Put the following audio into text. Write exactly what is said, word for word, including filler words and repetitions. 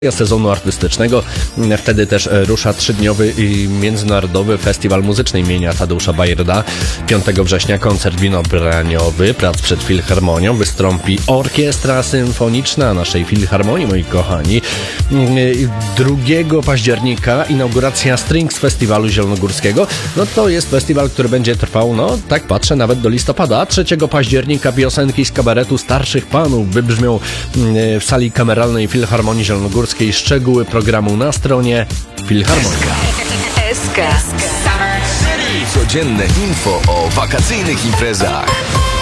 sezonu artystycznego. Wtedy też rusza trzydniowy i międzynarodowy festiwal muzyczny imienia Tadeusza Bajrda. piątego września koncert winobraniowy prac przed Filharmonią. Wystąpi orkiestra symfoniczna naszej Filharmonii, moi kochani. drugiego października inauguracja Strings Festiwalu Zielonogórskiego. No to jest festiwal, który będzie trwał, no tak patrzę, nawet do listopada. trzeciego października piosenki z kabaretu Starszych Panów wybrzmią w sali kameralnej Filharmonii Zielonogórskiej. Szczegóły programu na stronie Filharmonii. S K. Codzienne info o wakacyjnych imprezach.